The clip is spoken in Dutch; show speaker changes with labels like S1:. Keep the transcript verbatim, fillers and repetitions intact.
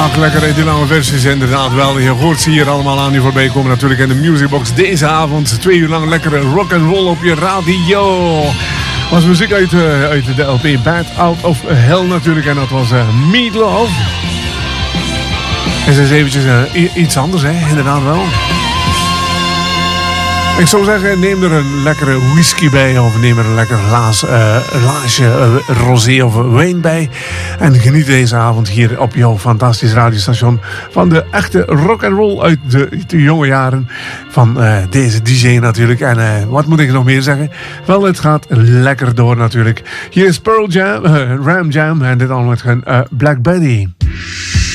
S1: Ach, lekker, die lange versies inderdaad wel. Je hoort ze hier allemaal aan die voorbij komen natuurlijk in de Musicbox. Deze avond twee uur lang lekkere rock and roll op je radio. Was muziek uit, uh, uit de L P Bad Out of Hell natuurlijk. En dat was uh, Meatloaf. En ze is eventjes uh, iets anders, hè, inderdaad wel. Ik zou zeggen, neem er een lekkere whisky bij. Of neem er een lekker glaas, uh, glaasje uh, rosé of wijn bij. En geniet deze avond hier op jouw fantastisch radiostation van de echte rock and roll uit de, de jonge jaren. Van uh, deze D J natuurlijk. En uh, wat moet ik nog meer zeggen? Wel, het gaat lekker door natuurlijk. Hier is Pearl Jam, uh, Ram Jam. En dit allemaal met uh, Black Betty.